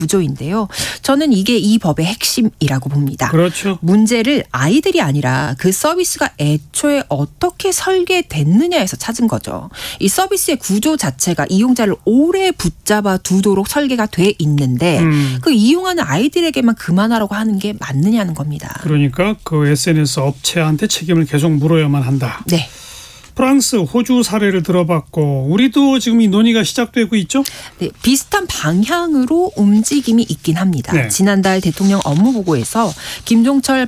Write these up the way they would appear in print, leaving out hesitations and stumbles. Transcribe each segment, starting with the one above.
구조인데요. 저는 이게 이 법의 핵심이라고 봅니다. 그렇죠. 문제를 아이들이 아니라 그 서비스가 애초에 어떻게 설계됐느냐에서 찾은 거죠. 이 서비스의 구조 자체가 이용자를 오래 붙잡아 두도록 설계가 돼 있는데 그 이용하는 아이들에게만 그만하라고 하는 게 맞느냐는 겁니다. 그러니까 그 SNS 업체한테 책임을 계속 물어야만 한다. 네. 프랑스, 호주 사례를 들어봤고 우리도 지금 이 논의가 시작되고 있죠? 네, 비슷한 방향으로 움직임이 있긴 합니다. 네. 지난달 대통령 업무보고에서 김종철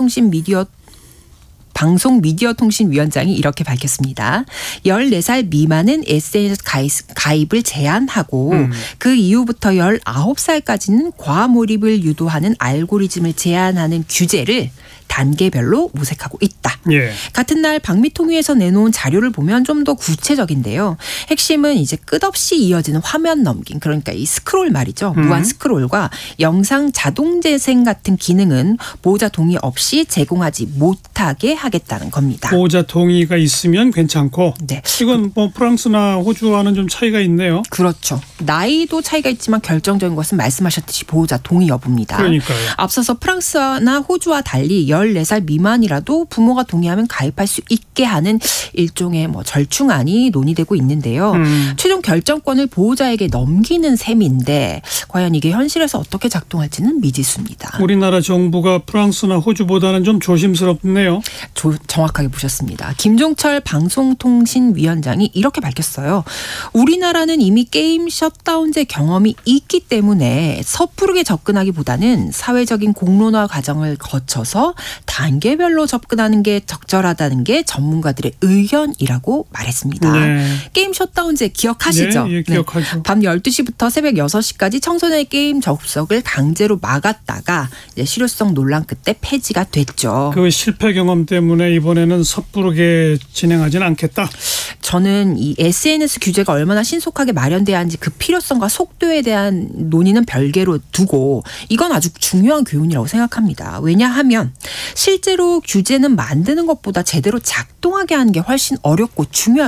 방송미디어통신위원장이 이렇게 밝혔습니다. 14살 미만은 SNS 가입을 제한하고 그 이후부터 19살까지는 과몰입을 유도하는 알고리즘을 제한하는 규제를 단계별로 모색하고 있다. 예. 같은 날 방미통위에서 내놓은 자료를 보면 좀 더 구체적인데요. 핵심은 이제 끝없이 이어지는 화면 넘김, 그러니까 이 스크롤 말이죠. 무한 스크롤과 영상 자동 재생 같은 기능은 보호자 동의 없이 제공하지 못하게 하겠다는 겁니다. 보호자 동의가 있으면 괜찮고 네. 이건 뭐 프랑스나 호주와는 좀 차이가 있네요. 그렇죠. 나이도 차이가 있지만 결정적인 것은 말씀하셨듯이 보호자 동의 여부입니다. 그러니까요. 앞서서 프랑스나 호주와 달리 14살 미만이라도 부모가 동의하면 가입할 수 있게 하는 일종의 절충안이 논의되고 있는데요. 최종 결정권을 보호자에게 넘기는 셈인데 과연 이게 현실에서 어떻게 작동할지는 미지수입니다. 우리나라 정부가 프랑스나 호주보다는 좀 조심스럽네요. 정확하게 보셨습니다. 김종철 방송통신위원장이 이렇게 밝혔어요. 우리나라는 이미 게임 셧다운제 경험이 있기 때문에 섣부르게 접근하기보다는 사회적인 공론화 과정을 거쳐서 단계별로 접근하는 게 적절하다는 게 전문가들의 의견이라고 말했습니다. 네. 게임 셧다운제 기억하시죠? 네, 기억하죠. 네. 밤 12시부터 새벽 6시까지 청소년의 게임 접속을 강제로 막았다가 이제 실효성 논란 끝에 폐지가 됐죠. 그 실패 경험 때문에 이번에는 섣부르게 진행하지는 않겠다. 저는 이 SNS 규제가 얼마나 신속하게 마련돼야 하는지 그 필요성과 속도에 대한 논의는 별개로 두고 이건 아주 중요한 교훈이라고 생각합니다. 왜냐하면 실제로 규제는 만드는 것보다 제대로 작동하게 하는 게 훨씬 어렵고 중요하기